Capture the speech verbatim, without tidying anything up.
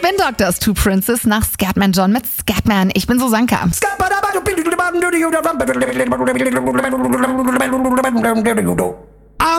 Spin Doctors, Two Princes nach Scatman John mit Scatman. Ich bin Susanka. Scappa